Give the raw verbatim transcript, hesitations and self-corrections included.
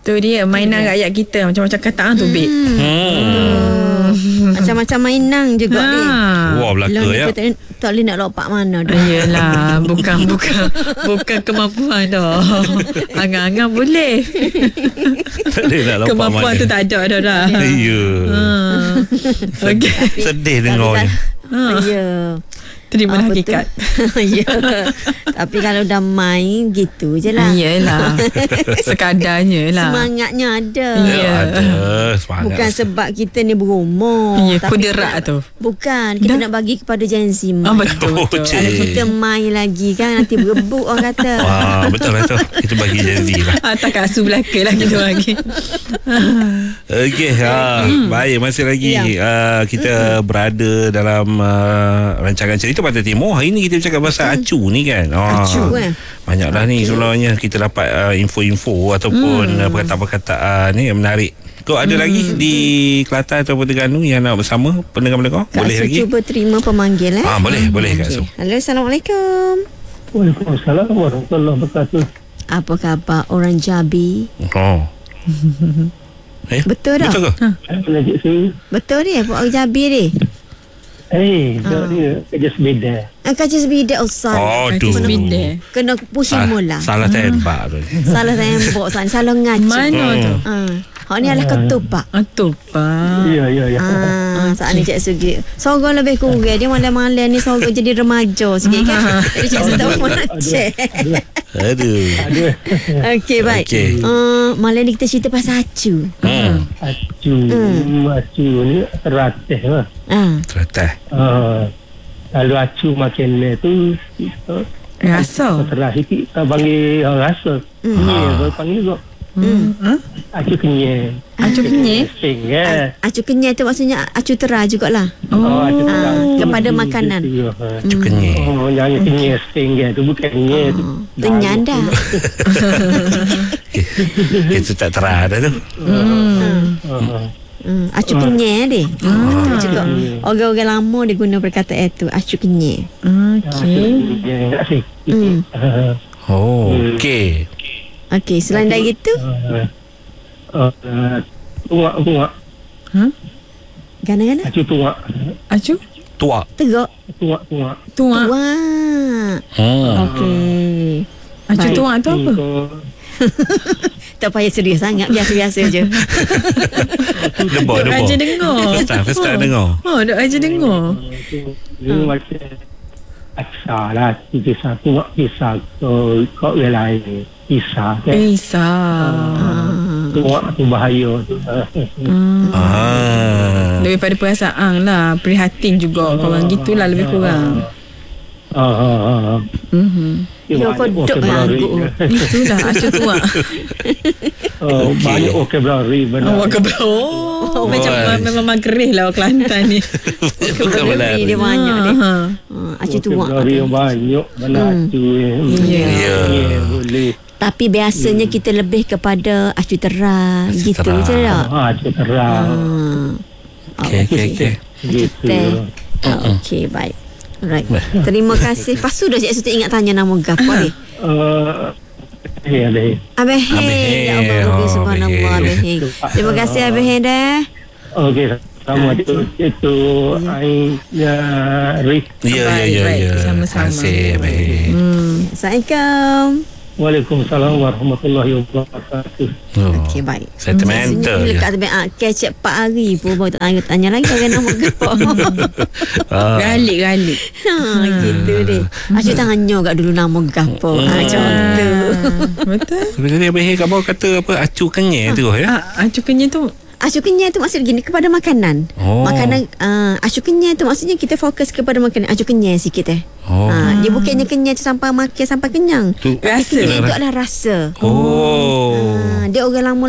Tu dia mainan rakyat kita. Macam-macam kataan tu, Beb. Hmm. Hmm. Macam-macam mainan juga Ha. ni. Wah, belaka Long ni ya. kau tak, tak boleh nak lopak mana tu. Yelah, bukan bukan bukan kemampuan dah. Angan-angan boleh. Tak boleh nak lompat Kemampuan mana. tu tak ada dah dah. Ya. Ha. Okey. Sedih dengarnya. Ha. Ya. Terimalah Apa hakikat. tu? Ya. Tapi kalau dah main gitu je lah. Yelah. Sekadarnya lah. Semangatnya ada. Ya. Ada semangat. Bukan sebab kita ni berumur. Ya, tapi kuderat kita- tu. Bukan. Kita Dah. nak bagi kepada Gen Z. Ah, betul, Oh, betul. cik. Kalau kita main lagi kan nanti berebut orang kata. Wah, betul lah tu. Itu bagi Gen Z lah. Ah, tak kat asu belaka lah kita bagi. Okey, ha, baik, masih lagi Ya. uh, kita berada dalam uh, rancangan cerita Pantai Timur. Hari ni kita bercakap pasal acu ni kan. Ah, Acu, eh? Banyaklah ni sebenarnya kita dapat uh, info-info ataupun uh, perkataan-perkataan ni yang menarik. Kau ada lagi di Kelantan ataupun Terengganu yang nak bersama pendengar-pendengar? Kak Boleh Su lagi? cuba terima pemanggil eh. Ah, boleh, boleh Kak Su. Halo, Assalamualaikum. Waalaikumsalam warahmatullahi wabarakatuh. Apa khabar orang Jabi? Oh. Eh? Betul tak? Betul ke? Saya penajuk saya. Betul dia, orang Jabi dia. Eh, dia dia kerja sebeda. Ah, kaca sebidak Ustaz. Oh, tu. Kaca sebidang. Kena pusing mula. Salah tembak tu. Salah tembok, salah ngaci. Mana tu? Ah. Hak ni adalah ketupak. Ah, tu pak. Ya, ya, ya. Ah, saat ni Cik Sugi sorang lebih kurang. Dia malam-malam ni sorang jadi remaja sikit kan. Jadi Cik Sugi tahu mana cek. Aduh. Ada Okey, baik. Okey. Uh, malam ni kita cerita pasal acu. Hmm. acu. Hmm. Acu ni teratih lah. Ah. Teratai. Uh, kalau acu makan ni tu kita Rasa. terakhir kita panggil uh, rasa. Hmm. Ni apa panggil kok? Hmm. Acu kenyal. Acu kenyal? Sing ya. Acu kenyal tu maksudnya acu terah jugalah. Oh, acu Ah, terang. kepada Tu, makanan. tu, tu, tu. Acu kenyal. Oh, yang kenyal sing ya. Tu bukan kenyal. tu. Tenyan dah. Itu tak terah dah tu. Uh, Hmm, acu kenyal dia. Ah. Juga orang-orang lama dia guna perkataan itu acu kenyal. Okey. Yang tak sih. Hmm. Uh, Oh, okey. Okey, selain dari itu, uh, uh, tuak, tuak. gana-gana Acu tuak. Acu? Tuak. tegak. Tuak, tuak. Tuak. Wah. Hmm. Okey. Acu Baik. tuak tu apa? Tak payah serius sangat, biasa-biasa je. Debar, Duk debar. aja dengar. First time, first time dengar. Oh, duk aja dengar. Dia macam aksa lah. Kisah tuak, kisah kau kau lain. Kisah kan. Bisa. Tuak tu bahaya tu. Ah. Lebih pada perasaan lah. Prihatin juga. Korang gitulah lebih kurang. Ah, ah, ah. Mhm. Ya, kau duk lagu. Itulah acu tuak. Oh, banyak vocabulary Oh, benar. kebro. Oh, macam Wah. memang magerih lah orang Kelantan ni. Bukan benar. Dia banyak dia. Ha. Ah, acu tuak. Vocabulary yang banyak. Benar acu. Ya. Ya. Ya, boleh. Tapi biasanya kita lebih kepada acu terang Acu gitu terang. je tak? Ah, acu terang. Ah. Okey, okey, okey. Gitu. Teh. Ah, Okey, baik. Right. Terima kasih. Pas sudah Cik Su tak ingat tanya nama gapo ni. Uh, ya, deh. Abeh. Abeh. Ya Allah, Rabbi Oh, subhanallah Abeh. Abeh. Terima kasih Abeh dah. Okey, sama itu itu ai ya Rik. Ya, ya, Baik, ya, baik. ya. Sama-sama. Terima kasih, baik. Hmm. Assalamualaikum. Waalaikumsalam warahmatullahi wabarakatuh. Oh, Okey, baik. sentimental je. Lekat tepi ah kecek empat hari pun baru tanya, tanya lagi orang nama gapo. Ah. Galik-galik. Ha, gitu deh. Asyik tanya kat dulu nama gapo. Ha, macam tu. Betul. Sebenarnya Abang kat bawah kata apa acu kenyal tu ya. Ah, acu kenyal tu Asyik kenyal tu maksud gini kepada makanan. Oh. Makanan uh, asyik kenyal tu maksudnya kita fokus kepada makanan. Asyik kenyal sikit eh. Oh. Ha, dia bukannya kenyal tu sampai makan sampai kenyang. Tu Tapi Rasa. kenyal tu adalah rasa. Oh. Ha, dia orang lama